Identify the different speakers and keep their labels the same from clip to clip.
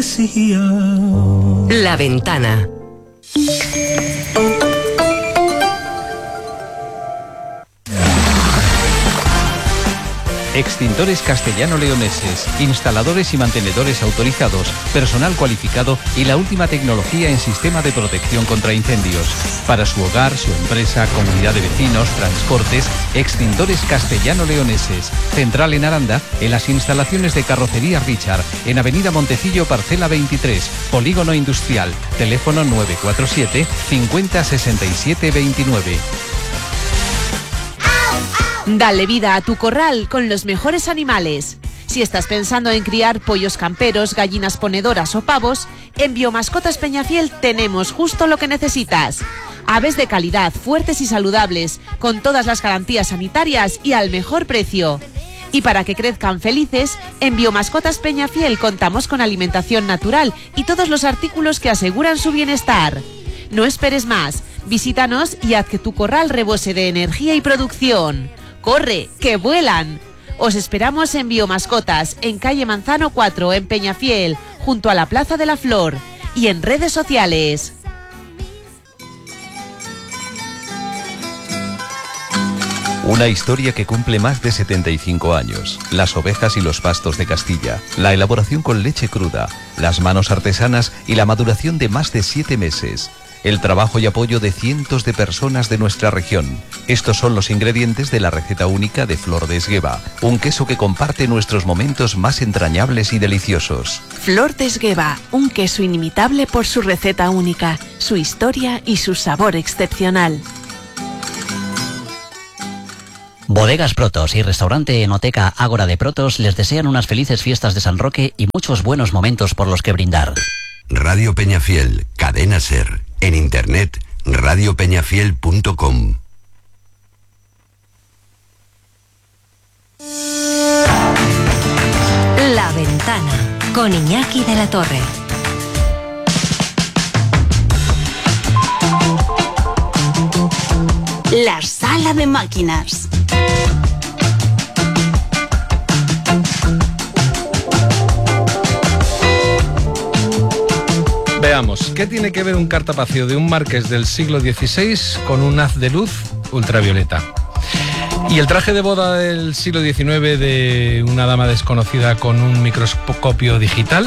Speaker 1: La Ventana.
Speaker 2: Extintores castellano-leoneses, instaladores y mantenedores autorizados, personal cualificado y la última tecnología en sistema de protección contra incendios. Para su hogar, su empresa, comunidad de vecinos, transportes, Extintores castellano-leoneses. Central en Aranda, en las instalaciones de Carrocería Richard, en Avenida Montecillo, parcela 23, Polígono Industrial. Teléfono 947 50 67 29.
Speaker 3: Dale vida a tu corral con los mejores animales. Si estás pensando en criar pollos camperos, gallinas ponedoras o pavos, en Biomascotas Peñafiel tenemos justo lo que necesitas. Aves de calidad, fuertes y saludables, con todas las garantías sanitarias y al mejor precio. Y para que crezcan felices, en Biomascotas Peñafiel contamos con alimentación natural y todos los artículos que aseguran su bienestar. No esperes más, visítanos y haz que tu corral rebose de energía y producción. ¡Corre, que vuelan! Os esperamos en Biomascotas, en calle Manzano 4, en Peñafiel, junto a la Plaza de la Flor, y en redes sociales.
Speaker 4: Una historia que cumple más de 75 años. Las ovejas y los pastos de Castilla. La elaboración con leche cruda, las manos artesanas y la maduración de más de 7 meses. El trabajo y apoyo de cientos de personas de nuestra región. Estos son los ingredientes de la receta única de Flor de Esgueva, un queso que comparte nuestros momentos más entrañables y deliciosos.
Speaker 5: Flor de Esgueva, un queso inimitable por su receta única, su historia y su sabor excepcional.
Speaker 6: Bodegas Protos y Restaurante Enoteca Ágora de Protos les desean unas felices fiestas de San Roque y muchos buenos momentos por los que brindar.
Speaker 7: Radio Peñafiel, Cadena Ser. En internet, radiopeñafiel.com.
Speaker 1: La Ventana, con Iñaki de la Torre.
Speaker 8: La sala de máquinas.
Speaker 9: Veamos, ¿qué tiene que ver un cartapacio de un marqués del siglo XVI con un haz de luz ultravioleta? Y el traje de boda del siglo XIX de una dama desconocida con un microscopio digital.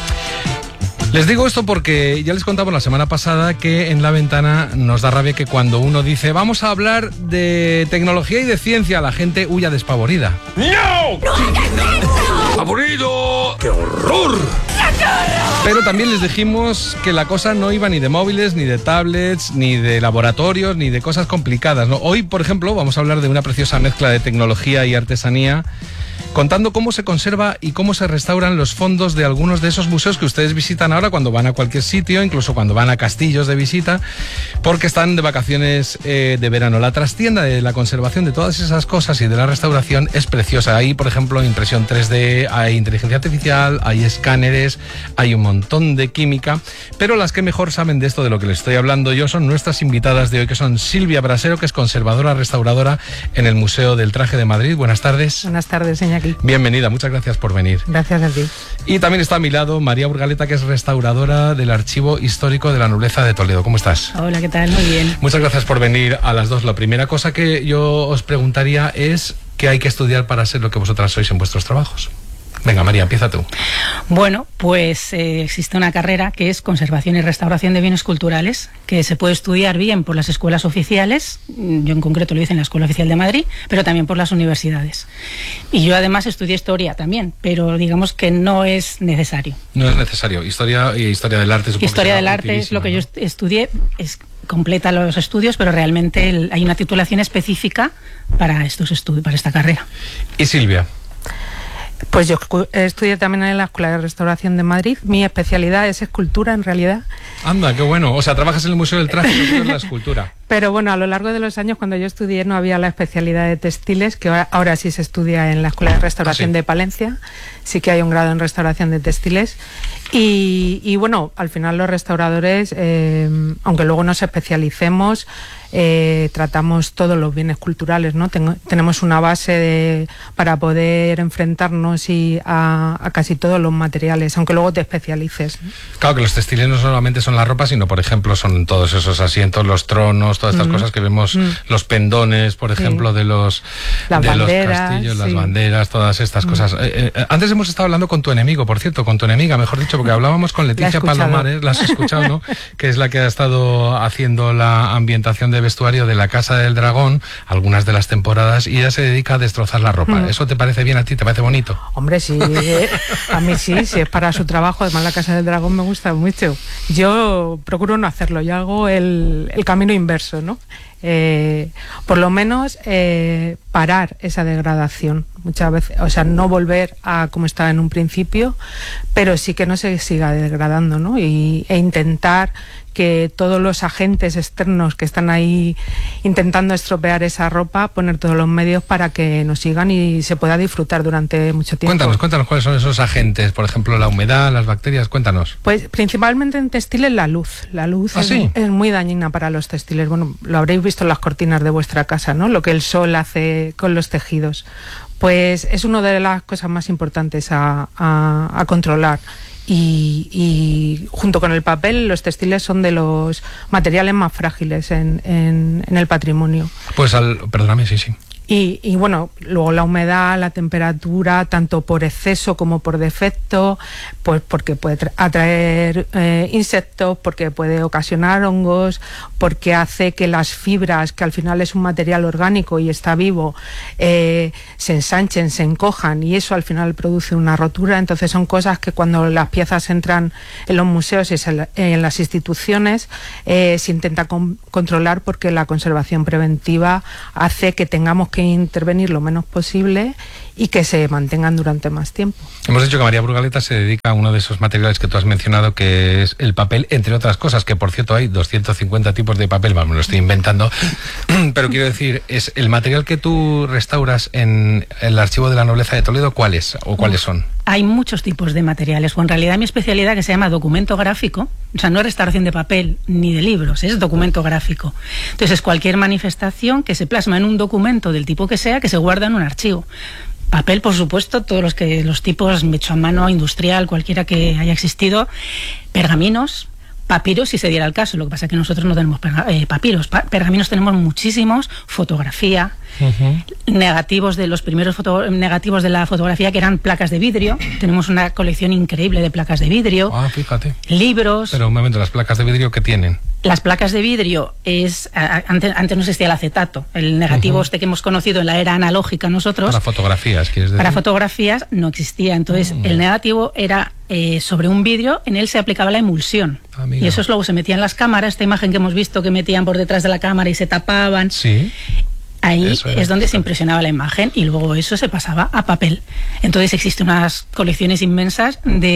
Speaker 9: Les digo esto porque ya les contamos la semana pasada que en La Ventana nos da rabia que cuando uno dice vamos a hablar de tecnología y de ciencia, la gente huya despavorida.
Speaker 10: ¡No! ¡No hagas eso! ¡Aburrido! ¡Qué horror!
Speaker 9: Pero también les dijimos que la cosa no iba ni de móviles, ni de tablets, ni de laboratorios, ni de cosas complicadas, ¿no? Hoy, por ejemplo, vamos a hablar de una preciosa mezcla de tecnología y artesanía, contando cómo se conserva y cómo se restauran los fondos de algunos de esos museos que ustedes visitan ahora cuando van a cualquier sitio, incluso cuando van a castillos de visita, porque están de vacaciones de verano. La trastienda de la conservación de todas esas cosas y de la restauración es preciosa. Hay, por ejemplo, impresión 3D, hay inteligencia artificial, hay escáneres, hay un montón de química, pero las que mejor saben de esto de lo que les estoy hablando yo son nuestras invitadas de hoy, que son Silvia Brasero, que es conservadora restauradora en el Museo del Traje de Madrid. Buenas tardes.
Speaker 11: Buenas tardes, Iñaki.
Speaker 9: Bienvenida, muchas gracias por venir.
Speaker 11: Gracias a ti.
Speaker 9: Y también está a mi lado María Urgaleta, que es restauradora del Archivo Histórico de la Nobleza de Toledo. ¿Cómo estás?
Speaker 11: Hola, ¿qué tal? Muy bien.
Speaker 9: Muchas gracias por venir a las dos. La primera cosa que yo os preguntaría es ¿qué hay que estudiar para ser lo que vosotras sois en vuestros trabajos? Venga, María, empieza tú.
Speaker 11: Bueno, pues existe una carrera que es Conservación y Restauración de Bienes Culturales, que se puede estudiar bien por las escuelas oficiales, yo en concreto lo hice en la Escuela Oficial de Madrid, pero también por las universidades. Y yo además estudié Historia también, pero digamos que no es necesario.
Speaker 9: No es necesario. Historia y Historia del Arte.
Speaker 11: Historia del Arte es lo que yo estudié, es completa los estudios, pero realmente hay una titulación específica para estos estudios, para esta carrera.
Speaker 9: ¿Y Silvia?
Speaker 11: Pues yo estudié también en la Escuela de Restauración de Madrid. Mi especialidad es escultura, en realidad.
Speaker 9: Anda, qué bueno. O sea, trabajas en el Museo del Traje y en la escultura.
Speaker 12: Pero bueno, a lo largo de los años, cuando yo estudié, no había la especialidad de textiles, que ahora sí se estudia en la Escuela de Restauración de Palencia. Sí que hay un grado en restauración de textiles. Y bueno, al final los restauradores, aunque luego nos especialicemos, tratamos todos los bienes culturales, ¿no? Tenemos una base para poder enfrentarnos a casi todos los materiales, aunque luego te especialices, ¿no?
Speaker 9: Claro que los textiles no solamente son la ropa, sino por ejemplo son todos esos asientos, los tronos, todas estas cosas que vemos, los pendones, por ejemplo, de los castillos, las banderas, todas estas cosas. Antes hemos estado hablando con tu enemigo, por cierto, con tu enemiga, mejor dicho, porque hablábamos con Leticia Palomares, la has escuchado, ¿no? Que es la que ha estado haciendo la ambientación de vestuario de la Casa del Dragón, algunas de las temporadas, y ella se dedica a destrozar la ropa. ¿Eso te parece bien a ti? ¿Te parece bonito?
Speaker 12: Hombre, sí, a mí sí, si es para su trabajo. Además, la Casa del Dragón me gusta mucho. Yo procuro no hacerlo, yo hago el camino inverso, ¿no? Por lo menos parar esa degradación muchas veces, o sea, no volver a como estaba en un principio, pero sí que no se siga degradando, ¿no? E intentar que todos los agentes externos que están ahí intentando estropear esa ropa, poner todos los medios para que nos sigan y se pueda disfrutar durante mucho tiempo.
Speaker 9: Cuéntanos cuáles son esos agentes, por ejemplo, la humedad, las bacterias, cuéntanos.
Speaker 12: Pues principalmente en textiles la luz. La luz es muy dañina para los textiles. Bueno, lo habréis visto en las cortinas de vuestra casa, ¿no? Lo que el sol hace con los tejidos. Pues es una de las cosas más importantes a controlar. Y junto con el papel, los textiles son de los materiales más frágiles en el patrimonio.
Speaker 9: Pues perdóname, sí.
Speaker 12: Y bueno, luego la humedad, la temperatura, tanto por exceso como por defecto, pues porque puede atraer insectos, porque puede ocasionar hongos, porque hace que las fibras, que al final es un material orgánico y está vivo, se ensanchen, se encojan, y eso al final produce una rotura. Entonces son cosas que cuando las piezas entran en los museos y en las instituciones se intenta controlar, porque la conservación preventiva hace que tengamos que intervenir lo menos posible y que se mantengan durante más tiempo.
Speaker 9: Hemos dicho que María Brugaleta se dedica a uno de esos materiales que tú has mencionado, que es el papel, entre otras cosas, que por cierto hay 250 tipos de papel, me lo estoy inventando, pero quiero decir, es el material que tú restauras en el Archivo de la Nobleza de Toledo, ¿cuál es o cuáles son?
Speaker 11: Hay muchos tipos de materiales, o en realidad mi especialidad, que se llama documento gráfico, o sea, no es restauración de papel ni de libros, es documento gráfico. Entonces es cualquier manifestación que se plasma en un documento del tipo que sea, que se guarda en un archivo. Papel, por supuesto, todos los tipos hecho a mano, industrial, cualquiera que haya existido, pergaminos, papiros si se diera el caso. Lo que pasa es que nosotros no tenemos papiros, pergaminos tenemos muchísimos, fotografía, negativos de los primeros negativos de la fotografía, que eran placas de vidrio. Tenemos una colección increíble de placas de vidrio.
Speaker 9: Ah, fíjate.
Speaker 11: Libros.
Speaker 9: Pero un momento, ¿las placas de vidrio qué tienen?
Speaker 11: Las placas de vidrio antes no existía el acetato, el negativo que hemos conocido en la era analógica nosotros.
Speaker 9: Para fotografías, ¿quieres decir?
Speaker 11: Para fotografías no existía, entonces el negativo era sobre un vidrio, en él se aplicaba la emulsión. Y eso luego se metía en las cámaras, esta imagen que hemos visto que metían por detrás de la cámara y se tapaban.
Speaker 9: Sí.
Speaker 11: Ahí es donde se impresionaba la imagen, y luego eso se pasaba a papel. Entonces existen unas colecciones inmensas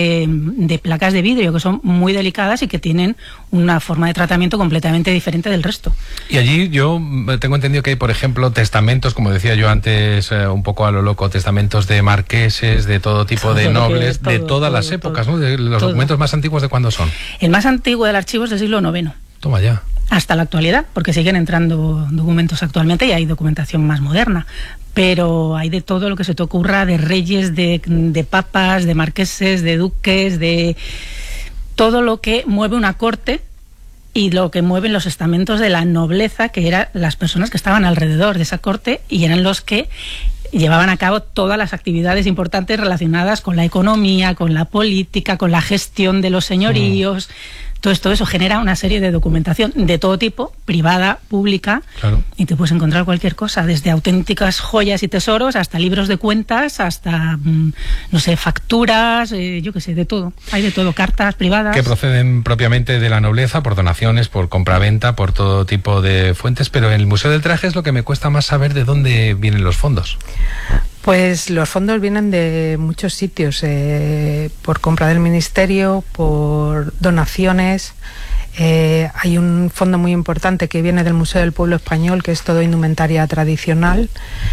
Speaker 11: de placas de vidrio que son muy delicadas y que tienen una forma de tratamiento completamente diferente del resto.
Speaker 9: Y allí yo tengo entendido que hay, por ejemplo, testamentos, como decía yo antes, un poco a lo loco, testamentos de marqueses, de todo tipo de nobles, de todas las épocas, ¿no? De los documentos más antiguos, ¿de cuándo son?
Speaker 11: El más antiguo del archivo es del siglo IX.
Speaker 9: Toma ya.
Speaker 11: Hasta la actualidad, porque siguen entrando documentos actualmente y hay documentación más moderna. Pero hay de todo lo que se te ocurra, de reyes, de papas, de marqueses, de duques, de todo lo que mueve una corte y lo que mueven los estamentos de la nobleza, que eran las personas que estaban alrededor de esa corte y eran los que llevaban a cabo todas las actividades importantes relacionadas con la economía, con la política, con la gestión de los señoríos. Todo eso genera una serie de documentación de todo tipo, privada, pública, claro. Y te puedes encontrar cualquier cosa, desde auténticas joyas y tesoros hasta libros de cuentas, hasta, no sé, facturas, yo qué sé, de todo. Hay de todo, cartas privadas.
Speaker 9: Que proceden propiamente de la nobleza, por donaciones, por compraventa, por todo tipo de fuentes, pero en el Museo del Traje es lo que me cuesta más saber de dónde vienen los fondos.
Speaker 12: Pues los fondos vienen de muchos sitios, por compra del ministerio, por donaciones, Hay un fondo muy importante que viene del Museo del Pueblo Español, que es todo indumentaria tradicional.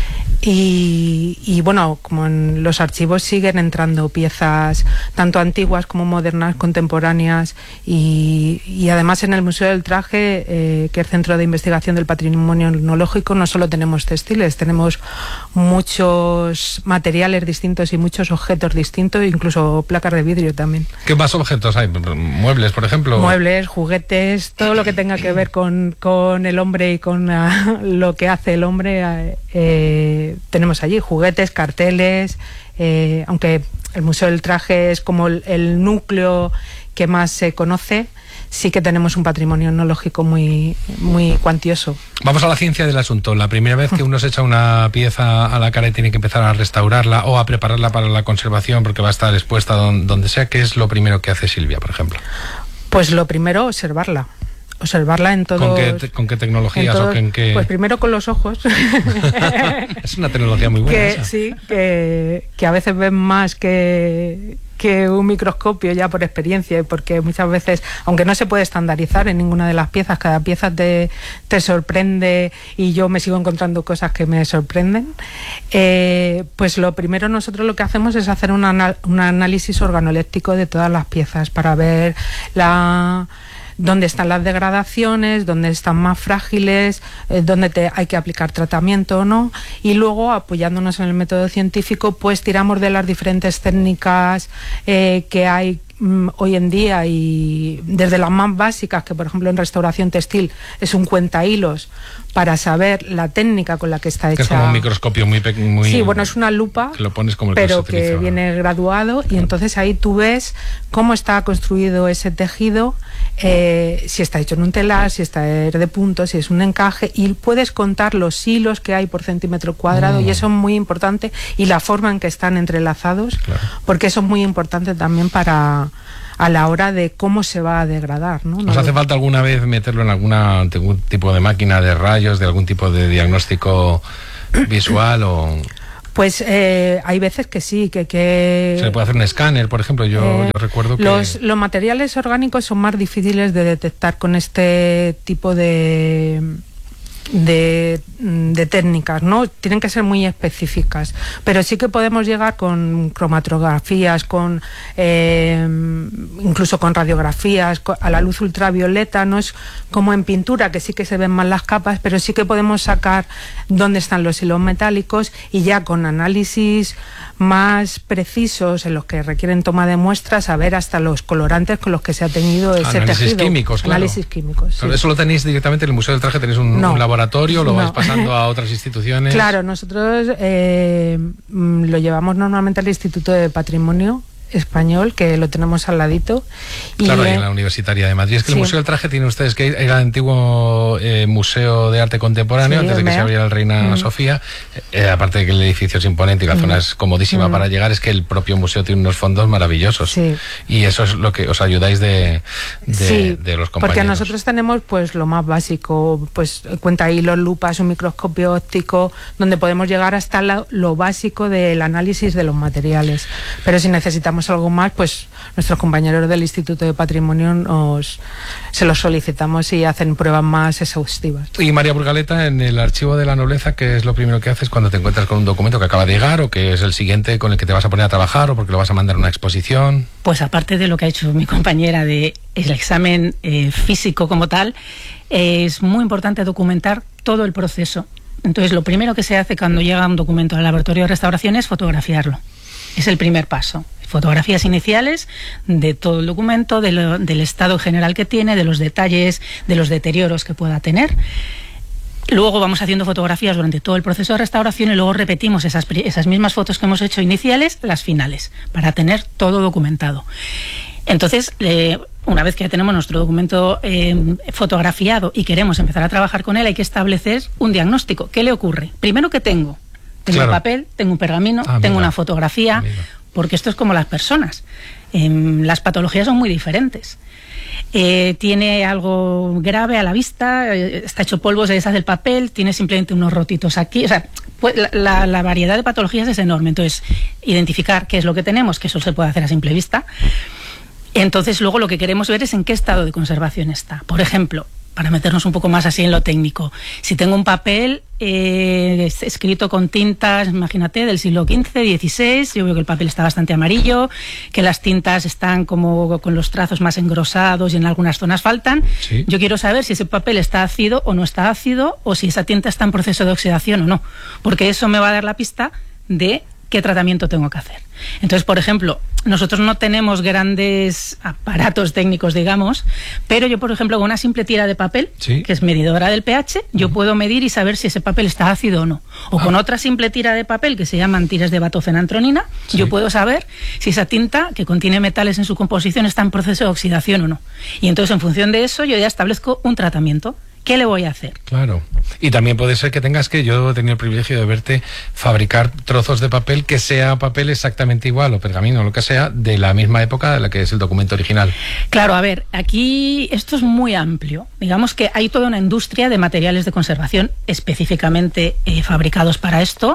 Speaker 12: Y bueno, como en los archivos siguen entrando piezas tanto antiguas como modernas, contemporáneas, y además en el Museo del Traje, que es el Centro de Investigación del Patrimonio Etnológico, no solo tenemos textiles, tenemos muchos materiales distintos y muchos objetos distintos, incluso placas de vidrio también.
Speaker 9: ¿Qué más objetos hay? ¿Muebles, por ejemplo?
Speaker 12: Muebles, juguetes, todo lo que tenga que ver con el hombre y con lo que hace el hombre. Tenemos allí juguetes, carteles, aunque el Museo del Traje es como el núcleo que más se conoce, sí que tenemos un patrimonio etnológico muy, muy cuantioso.
Speaker 9: Vamos a la ciencia del asunto. La primera vez que uno se echa una pieza a la cara y tiene que empezar a restaurarla o a prepararla para la conservación porque va a estar expuesta donde sea, ¿qué es lo primero que hace Silvia, por ejemplo?
Speaker 12: Pues lo primero, observarla en todo.
Speaker 9: ¿Con qué tecnologías o en qué?
Speaker 12: Pues primero con los ojos.
Speaker 9: Es una tecnología muy buena esa.
Speaker 12: Sí, que a veces ven más que un microscopio, ya por experiencia, y porque muchas veces, aunque no se puede estandarizar en ninguna de las piezas, cada pieza te sorprende, y yo me sigo encontrando cosas que me sorprenden, pues lo primero nosotros lo que hacemos es hacer un análisis organoléptico de todas las piezas para ver dónde están las degradaciones, dónde están más frágiles, dónde hay que aplicar tratamiento o no, y luego, apoyándonos en el método científico, pues tiramos de las diferentes técnicas que hay hoy en día, y desde las más básicas, que por ejemplo en restauración textil es un cuentahilos para saber la técnica con la que está hecha.
Speaker 9: Que es como un microscopio muy
Speaker 12: sí, bueno, es una lupa,
Speaker 9: que lo pones como el
Speaker 12: pero
Speaker 9: que se utiliza,
Speaker 12: que viene graduado, y entonces ahí tú ves cómo está construido ese tejido, si está hecho en un telar, si está de punto, si es un encaje, y puedes contar los hilos que hay por centímetro cuadrado, y eso es muy importante, y la forma en que están entrelazados, claro, porque eso es muy importante también a la hora de cómo se va a degradar, ¿no?
Speaker 9: ¿Os hace falta alguna vez meterlo en algún tipo de máquina de rayos, de algún tipo de diagnóstico visual o...?
Speaker 12: Pues hay veces que sí, que...
Speaker 9: ¿Se le puede hacer un escáner, por ejemplo? Yo recuerdo que...
Speaker 12: Los materiales orgánicos son más difíciles de detectar con este tipo de técnicas, ¿no? Tienen que ser muy específicas, pero sí que podemos llegar con cromatografías, incluso con radiografías, a la luz ultravioleta. No es como en pintura, que sí que se ven más las capas, pero sí que podemos sacar dónde están los hilos metálicos, y ya con análisis más precisos en los que requieren toma de muestras, a ver hasta los colorantes con los que se ha teñido ese tejido.
Speaker 9: Análisis químicos, claro.
Speaker 12: Análisis químicos, sí.
Speaker 9: ¿Eso lo tenéis directamente en el Museo del Traje? ¿Tenéis un laboratorio? ¿Lo vais pasando a otras instituciones?
Speaker 12: Claro, nosotros lo llevamos normalmente al Instituto de Patrimonio Español, que lo tenemos al ladito.
Speaker 9: Claro, ahí en la Universitaria de Madrid. Es que sí, el Museo del Traje tiene ustedes que ir al antiguo Museo de Arte Contemporáneo, sí, antes de que se abriera el Reina Sofía. Aparte de que el edificio es imponente y la zona es comodísima para llegar, es que el propio museo tiene unos fondos maravillosos. Sí. Y eso es lo que os ayudáis de los compañeros.
Speaker 12: Porque nosotros tenemos pues lo más básico, pues cuentahilos, lupas, un microscopio óptico, donde podemos llegar hasta lo básico del análisis de los materiales. Pero si necesitamos algo más, pues nuestros compañeros del Instituto de Patrimonio se los solicitamos y hacen pruebas más exhaustivas.
Speaker 9: Y María Burgaleta, en el Archivo de la Nobleza, ¿qué es lo primero que haces cuando te encuentras con un documento que acaba de llegar, o que es el siguiente con el que te vas a poner a trabajar, o porque lo vas a mandar a una exposición?
Speaker 11: Pues aparte de lo que ha hecho mi compañera de el examen físico como tal, es muy importante documentar todo el proceso. Entonces, lo primero que se hace cuando llega un documento al laboratorio de restauración es fotografiarlo. Es el primer paso. Fotografías iniciales de todo el documento, del estado general que tiene, de los detalles, de los deterioros que pueda tener. Luego vamos haciendo fotografías durante todo el proceso de restauración, y luego repetimos esas mismas fotos que hemos hecho iniciales, las finales, para tener todo documentado. Entonces, una vez que ya tenemos nuestro documento fotografiado y queremos empezar a trabajar con él, hay que establecer un diagnóstico. ¿Qué le ocurre? Primero, ¿qué tengo? Tengo un papel, tengo un pergamino, tengo una fotografía, porque esto es como las personas. Las patologías son muy diferentes. Tiene algo grave a la vista, está hecho polvo, se deshace el papel, tiene simplemente unos rotitos aquí. O sea, pues la variedad de patologías es enorme. Entonces, identificar qué es lo que tenemos, que eso se puede hacer a simple vista. Entonces luego lo que queremos ver es en qué estado de conservación está. Por ejemplo, para meternos un poco más así en lo técnico, si tengo un papel escrito con tintas, imagínate, del siglo XV, XVI, yo veo que el papel está bastante amarillo, que las tintas están como con los trazos más engrosados y en algunas zonas faltan. Sí. Yo quiero saber si ese papel está ácido o no está ácido, o si esa tinta está en proceso de oxidación o no, porque eso me va a dar la pista de qué tratamiento tengo que hacer. Entonces, por ejemplo, nosotros no tenemos grandes aparatos técnicos, digamos, pero yo, por ejemplo, con una simple tira de papel, ¿sí?, que es medidora del pH, yo puedo medir y saber si ese papel está ácido o no. O con otra simple tira de papel, que se llaman tiras de batofenantronina, sí, yo puedo saber si esa tinta, que contiene metales en su composición, está en proceso de oxidación o no. Y entonces, en función de eso, yo ya establezco un tratamiento. ¿Qué le voy a hacer?
Speaker 9: Claro. Y también puede ser que tengas que, yo he tenido el privilegio de verte fabricar trozos de papel que sea papel exactamente igual, o pergamino, o lo que sea, de la misma época de la que es el documento original.
Speaker 11: Claro, a ver, aquí esto es muy amplio. Digamos que hay toda una industria de materiales de conservación específicamente fabricados para esto,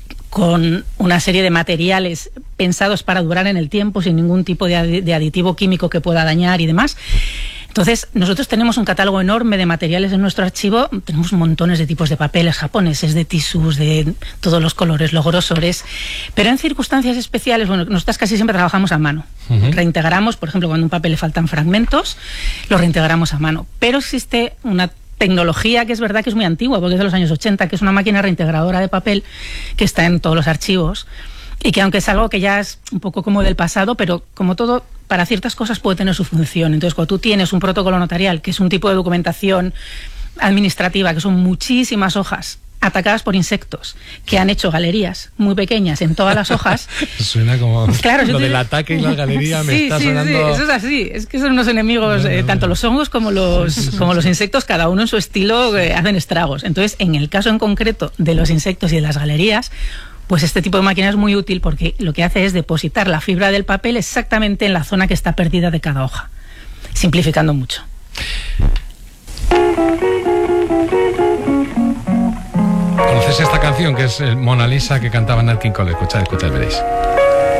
Speaker 11: con una serie de materiales pensados para durar en el tiempo, sin ningún tipo de aditivo químico que pueda dañar y demás. Entonces, nosotros tenemos un catálogo enorme de materiales en nuestro archivo, tenemos montones de tipos de papeles japoneses, de tisús, de todos los colores, los grosores, pero en circunstancias especiales, bueno, nosotros casi siempre trabajamos a mano. Reintegramos, por ejemplo, cuando a un papel le faltan fragmentos, lo reintegramos a mano, pero existe una tecnología que es verdad que es muy antigua, porque es de los años 80, que es una máquina reintegradora de papel que está en todos los archivos, y que aunque es algo que ya es un poco como del pasado, pero como todo, para ciertas cosas puede tener su función. Entonces, cuando tú tienes un protocolo notarial, que es un tipo de documentación administrativa, que son muchísimas hojas atacadas por insectos, que han hecho galerías muy pequeñas en todas las hojas.
Speaker 9: Suena como claro, lo del ataque y la galería me está sonando.
Speaker 11: Sí, eso es así. Es que son unos enemigos, tanto los hongos como los insectos, cada uno en su estilo, hacen estragos. Entonces, en el caso en concreto de los insectos y de las galerías, pues este tipo de máquina es muy útil porque lo que hace es depositar la fibra del papel exactamente en la zona que está perdida de cada hoja, simplificando mucho.
Speaker 9: ¿Conoces esta canción que es Mona Lisa que cantaba Nat King Cole? Escuchad, veréis.